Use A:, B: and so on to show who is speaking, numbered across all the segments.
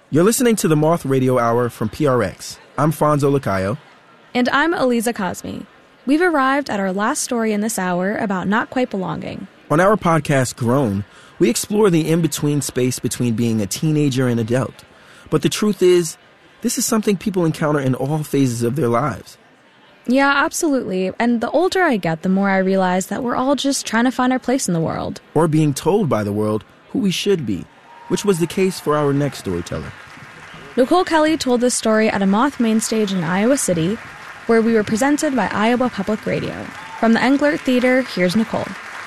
A: You're listening to the Moth Radio Hour from PRX. I'm Fonzo Lacayo.
B: And I'm Aliza Cosme. We've arrived at our last story in this hour about not quite belonging.
A: On our podcast, Grown, we explore the in-between space between being a teenager and adult. But the truth is, this is something people encounter in all phases of their lives.
B: Yeah, absolutely. And the older I get, the more I realize that we're all just trying to find our place in the world.
A: Or being told by the world who we should be, which was the case for our next storyteller.
B: Nicole Kelly told this story at a Moth main stage in Iowa City, where we were presented by Iowa Public Radio. From the Englert Theater, here's Nicole.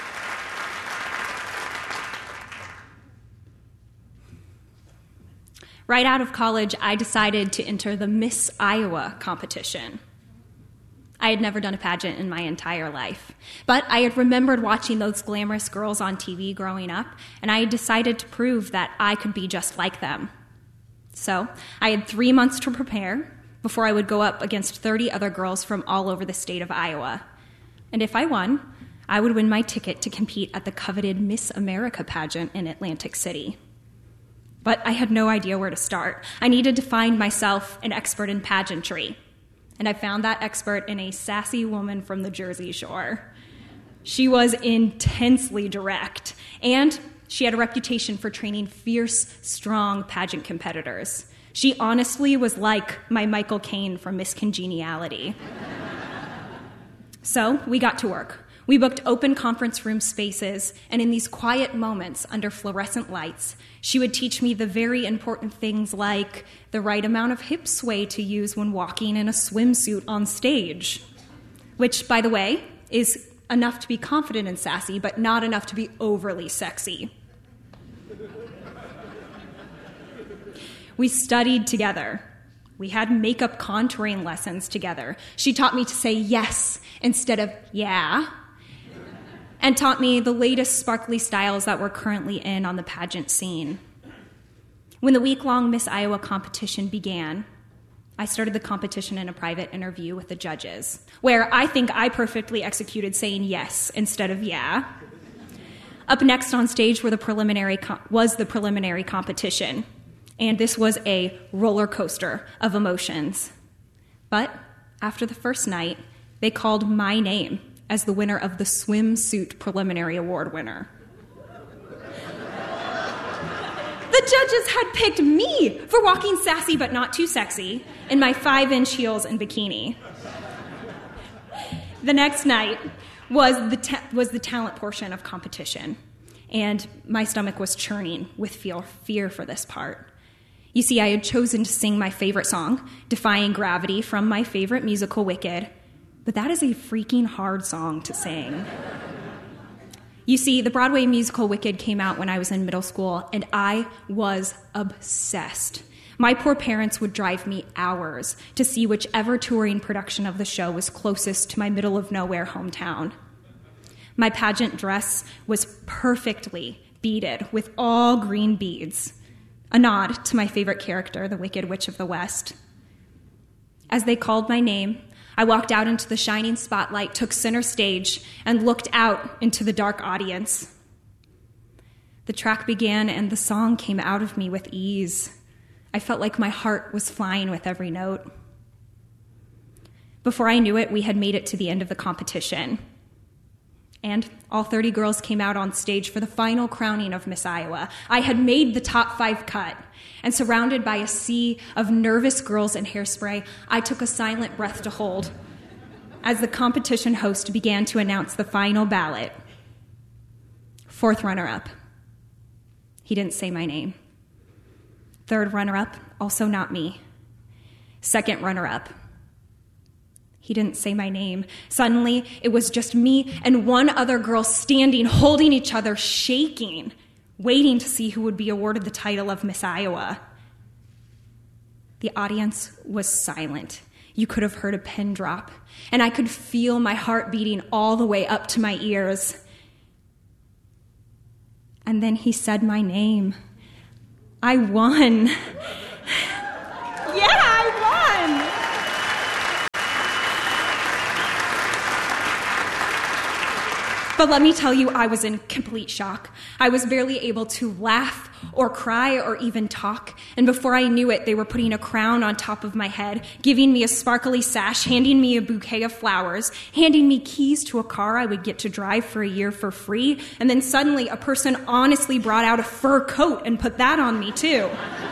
C: Right out of college, I decided to enter the Miss Iowa competition. I had never done a pageant in my entire life, but I had remembered watching those glamorous girls on TV growing up, and I had decided to prove that I could be just like them. So I had 3 months to prepare before I would go up against 30 other girls from all over the state of Iowa. And if I won, I would win my ticket to compete at the coveted Miss America pageant in Atlantic City. But I had no idea where to start. I needed to find myself an expert in pageantry. And I found that expert in a sassy woman from the Jersey Shore. She was intensely direct, and she had a reputation for training fierce, strong pageant competitors. She honestly was like my Michael Caine from Miss Congeniality. So we got to work. We booked open conference room spaces, and in these quiet moments under fluorescent lights, she would teach me the very important things like the right amount of hip sway to use when walking in a swimsuit on stage, which, by the way, is enough to be confident and sassy, but not enough to be overly sexy. We studied together. We had makeup contouring lessons together. She taught me to say yes instead of yeah, and taught me the latest sparkly styles that were currently in on the pageant scene. When the week-long Miss Iowa competition began, I started the competition in a private interview with the judges, where I think I perfectly executed saying yes instead of yeah. Up next on stage was the preliminary competition, and this was a roller coaster of emotions. But after the first night, they called my name as the winner of the swimsuit preliminary award winner. The judges had picked me for walking sassy but not too sexy in my 5-inch heels and bikini. The next night was the talent portion of competition, and my stomach was churning with fear for this part. You see, I had chosen to sing my favorite song, Defying Gravity, from my favorite musical, Wicked, but that is a freaking hard song to sing. You see, the Broadway musical Wicked came out when I was in middle school, and I was obsessed. My poor parents would drive me hours to see whichever touring production of the show was closest to my middle-of-nowhere hometown. My pageant dress was perfectly beaded with all green beads, a nod to my favorite character, the Wicked Witch of the West. As they called my name, I walked out into the shining spotlight, took center stage, and looked out into the dark audience. The track began, and the song came out of me with ease. I felt like my heart was flying with every note. Before I knew it, we had made it to the end of the competition. And all 30 girls came out on stage for the final crowning of Miss Iowa. I had made the top 5 cut, and surrounded by a sea of nervous girls and hairspray, I took a silent breath to hold as the competition host began to announce the final ballot. 4th runner-up. He didn't say my name. 3rd runner-up, also not me. 2nd runner-up. He didn't say my name. Suddenly, it was just me and one other girl standing, holding each other, shaking, waiting to see who would be awarded the title of Miss Iowa. The audience was silent. You could have heard a pin drop, and I could feel my heart beating all the way up to my ears. And then he said my name. I won. Yeah, I won. But let me tell you, I was in complete shock. I was barely able to laugh or cry or even talk. And before I knew it, they were putting a crown on top of my head, giving me a sparkly sash, handing me a bouquet of flowers, handing me keys to a car I would get to drive for a year for free. And then suddenly a person honestly brought out a fur coat and put that on me too.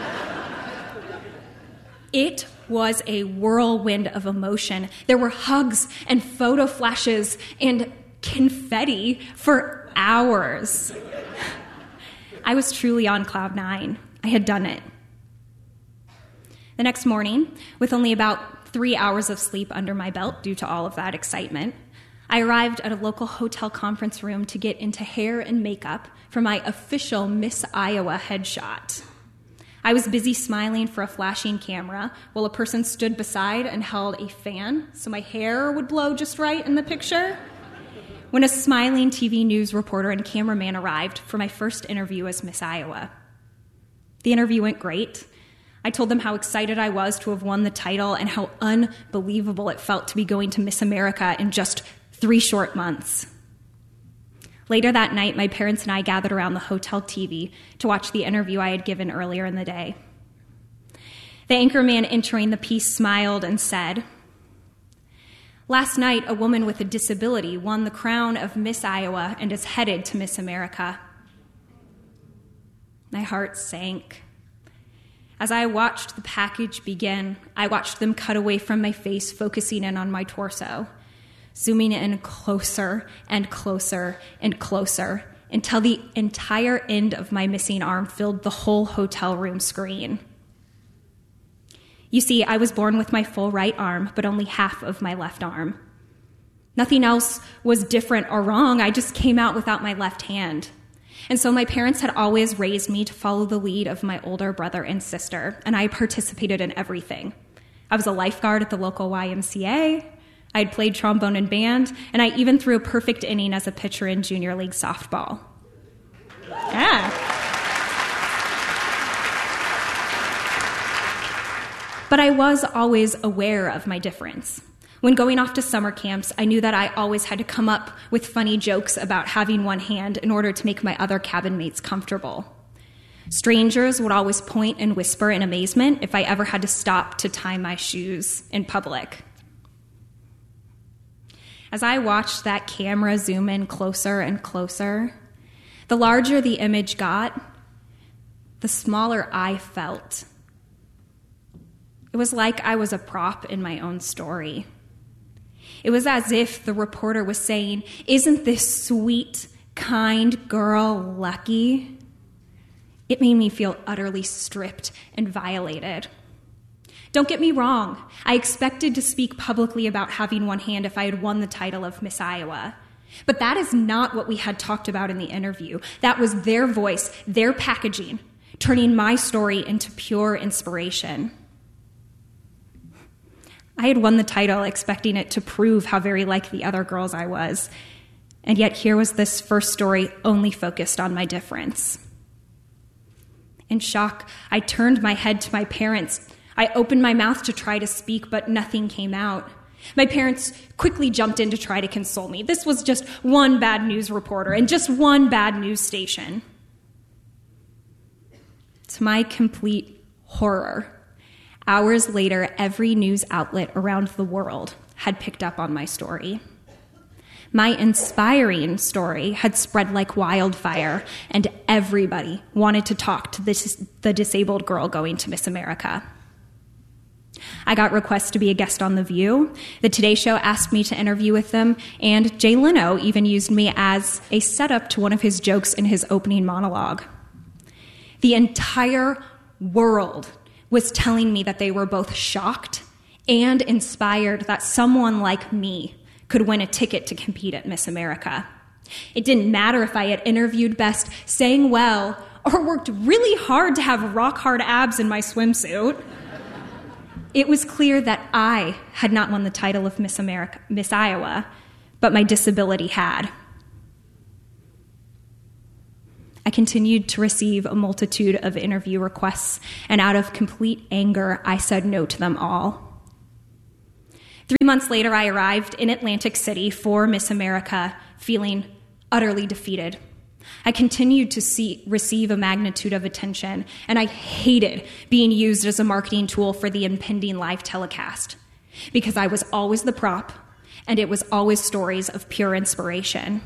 C: It was a whirlwind of emotion. There were hugs and photo flashes and confetti for hours. I was truly on cloud nine. I had done it. The next morning, with only about 3 hours of sleep under my belt due to all of that excitement, I arrived at a local hotel conference room to get into hair and makeup for my official Miss Iowa headshot. I was busy smiling for a flashing camera while a person stood beside and held a fan so my hair would blow just right in the picture, when a smiling TV news reporter and cameraman arrived for my first interview as Miss Iowa. The interview went great. I told them how excited I was to have won the title and how unbelievable it felt to be going to Miss America in just 3 short months. Later that night, my parents and I gathered around the hotel TV to watch the interview I had given earlier in the day. The anchorman entering the piece smiled and said, "Last night, a woman with a disability won the crown of Miss Iowa and is headed to Miss America." My heart sank. As I watched the package begin, I watched them cut away from my face, focusing in on my torso, zooming in closer and closer and closer until the entire end of my missing arm filled the whole hotel room screen. You see, I was born with my full right arm, but only half of my left arm. Nothing else was different or wrong. I just came out without my left hand. And so my parents had always raised me to follow the lead of my older brother and sister, and I participated in everything. I was a lifeguard at the local YMCA. I had played trombone in band, and I even threw a perfect inning as a pitcher in junior league softball. Yeah. But I was always aware of my difference. When going off to summer camps, I knew that I always had to come up with funny jokes about having one hand in order to make my other cabin mates comfortable. Strangers would always point and whisper in amazement if I ever had to stop to tie my shoes in public. As I watched that camera zoom in closer and closer, the larger the image got, the smaller I felt. It was like I was a prop in my own story. It was as if the reporter was saying, "Isn't this sweet, kind girl lucky?" It made me feel utterly stripped and violated. Don't get me wrong, I expected to speak publicly about having one hand if I had won the title of Miss Iowa. But that is not what we had talked about in the interview. That was their voice, their packaging, turning my story into pure inspiration. I had won the title expecting it to prove how very like the other girls I was, and yet here was this first story only focused on my difference. In shock, I turned my head to my parents. I opened my mouth to try to speak, but nothing came out. My parents quickly jumped in to try to console me. This was just one bad news reporter and just one bad news station. To my complete horror, hours later, every news outlet around the world had picked up on my story. My inspiring story had spread like wildfire, and everybody wanted to talk to the disabled girl going to Miss America. I got requests to be a guest on The View. The Today Show asked me to interview with them, and Jay Leno even used me as a setup to one of his jokes in his opening monologue. The entire world was telling me that they were both shocked and inspired that someone like me could win a ticket to compete at Miss America. It didn't matter if I had interviewed best, sang well, or worked really hard to have rock-hard abs in my swimsuit. It was clear that I had not won the title of Miss Iowa, but my disability had. I continued to receive a multitude of interview requests, and out of complete anger, I said no to them all. 3 months later, I arrived in Atlantic City for Miss America, feeling utterly defeated. I continued to receive a magnitude of attention, and I hated being used as a marketing tool for the impending live telecast, because I was always the prop, and it was always stories of pure inspiration.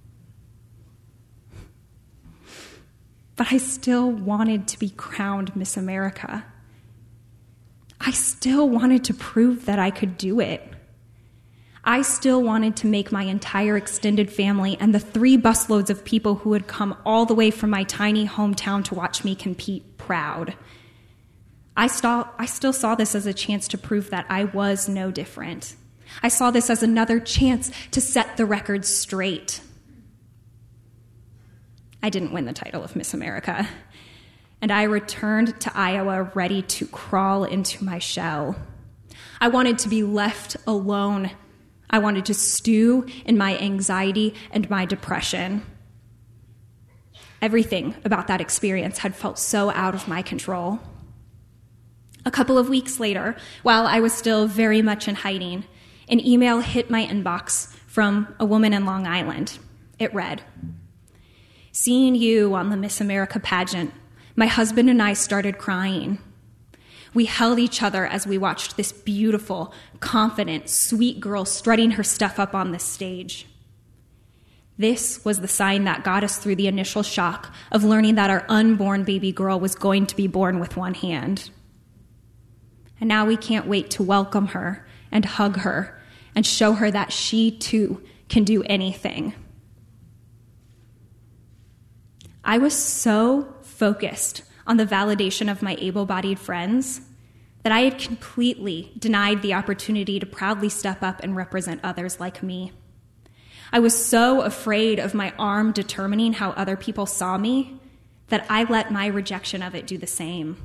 C: But I still wanted to be crowned Miss America. I still wanted to prove that I could do it. I still wanted to make my entire extended family and the 3 busloads of people who had come all the way from my tiny hometown to watch me compete proud. I still saw this as a chance to prove that I was no different. I saw this as another chance to set the record straight. I didn't win the title of Miss America, and I returned to Iowa ready to crawl into my shell. I wanted to be left alone. I wanted to stew in my anxiety and my depression. Everything about that experience had felt so out of my control. A couple of weeks later, while I was still very much in hiding, an email hit my inbox from a woman in Long Island. It read, "Seeing you on the Miss America pageant, my husband and I started crying. We held each other as we watched this beautiful, confident, sweet girl strutting her stuff up on the stage. This was the sign that got us through the initial shock of learning that our unborn baby girl was going to be born with one hand. And now we can't wait to welcome her and hug her and show her that she too can do anything." I was so focused on the validation of my able-bodied friends that I had completely denied the opportunity to proudly step up and represent others like me. I was so afraid of my arm determining how other people saw me that I let my rejection of it do the same.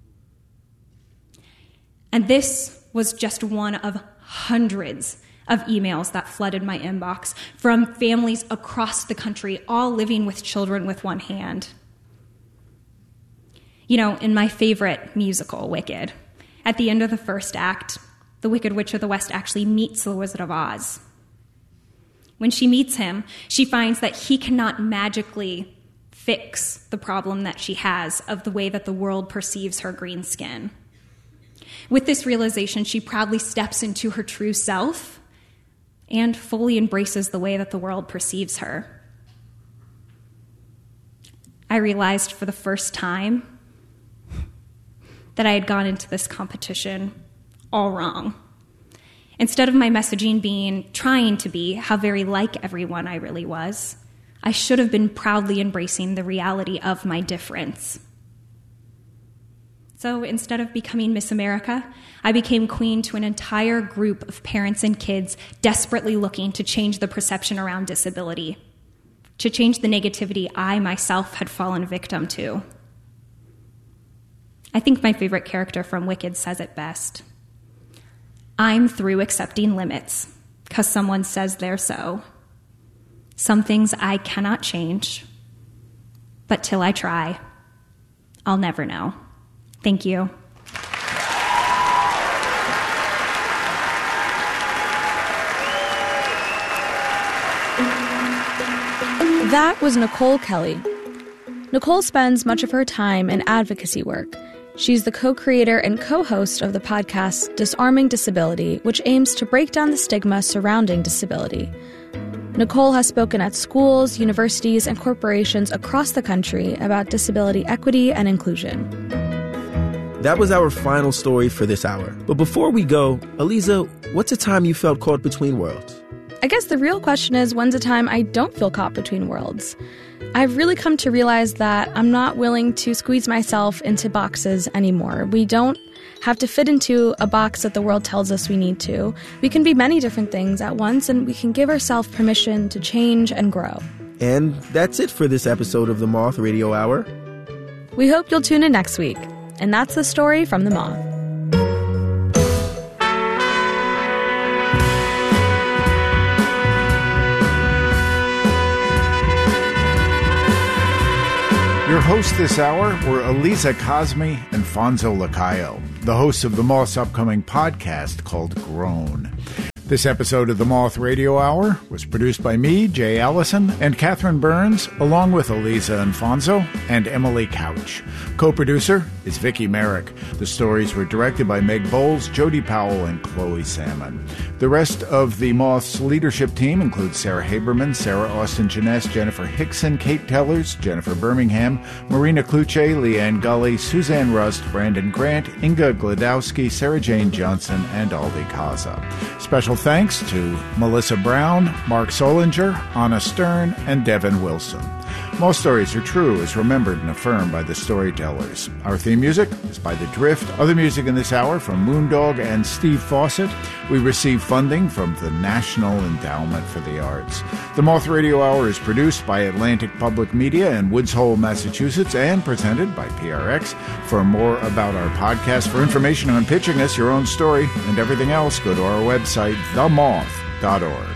C: And this was just one of hundreds of emails that flooded my inbox from families across the country, all living with children with one hand. You know, in my favorite musical, Wicked, at the end of the first act, the Wicked Witch of the West actually meets the Wizard of Oz. When she meets him, she finds that he cannot magically fix the problem that she has of the way that the world perceives her green skin. With this realization, she proudly steps into her true self and fully embraces the way that the world perceives her. I realized for the first time that I had gone into this competition all wrong. Instead of my messaging being trying to be how very like everyone I really was, I should have been proudly embracing the reality of my difference. So instead of becoming Miss America, I became queen to an entire group of parents and kids desperately looking to change the perception around disability, to change the negativity I myself had fallen victim to. I think my favorite character from Wicked says it best. "I'm through accepting limits because someone says they're so. Some things I cannot change, but till I try, I'll never know." Thank you.
B: That was Nicole Kelly. Nicole spends much of her time in advocacy work. She's the co-creator and co-host of the podcast Disarming Disability, which aims to break down the stigma surrounding disability. Nicole has spoken at schools, universities, and corporations across the country about disability equity and inclusion.
A: That was our final story for this hour. But before we go, Aliza, what's a time you felt caught between worlds?
B: I guess the real question is, when's a time I don't feel caught between worlds? I've really come to realize that I'm not willing to squeeze myself into boxes anymore. We don't have to fit into a box that the world tells us we need to. We can be many different things at once, and we can give ourselves permission to change and grow.
A: And that's it for this episode of the Moth Radio Hour.
B: We hope you'll tune in next week. And that's the story from The Moth.
D: Your hosts this hour were Aliza Kazmi and Fonzo Lacayo, the hosts of The Moth's upcoming podcast called Grown. This episode of the Moth Radio Hour was produced by me, Jay Allison, and Catherine Burns, along with Elisa Alfonso and Emily Couch. Co-producer is Vicki Merrick. The stories were directed by Meg Bowles, Jody Powell, and Chloe Salmon. The rest of the Moth's leadership team includes Sarah Haberman, Sarah Austin Jeunesse, Jennifer Hickson, Kate Tellers, Jennifer Birmingham, Marina Kluche, Leanne Gully, Suzanne Rust, Brandon Grant, Inga Gladowski, Sarah Jane Johnson, and Aldi Kaza. Special thanks to Melissa Brown, Mark Solinger, Anna Stern, and Devin Wilson. Most stories are true is remembered and affirmed by the storytellers. Our theme music is by The Drift. Other music in this hour from Moondog and Steve Fawcett. We receive funding from the National Endowment for the Arts. The Moth Radio Hour is produced by Atlantic Public Media in Woods Hole, Massachusetts, and presented by PRX. For more about our podcast, for information on pitching us your own story and everything else, go to our website, themoth.org.